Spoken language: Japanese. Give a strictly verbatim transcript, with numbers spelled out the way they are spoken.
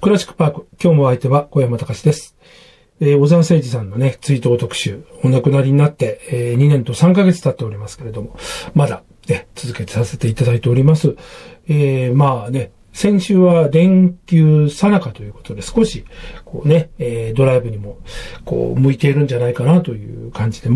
クラシックパーク、今日も相手は小山隆です。えー、小沢誠二さんのね、追悼特集、お亡くなりになって、えー、にねんとさんかげつ経っておりますけれども、まだね、続けてさせていただいております。えー、まあね、先週は連休最中ということで少し、こうね、えー、ドライブにも、こう、向いているんじゃないかなという感じで、